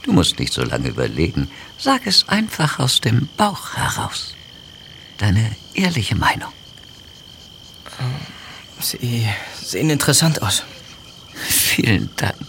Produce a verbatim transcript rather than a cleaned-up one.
Du musst nicht so lange überlegen. Sag es einfach aus dem Bauch heraus. Deine ehrliche Meinung. Sie sehen interessant aus. Vielen Dank.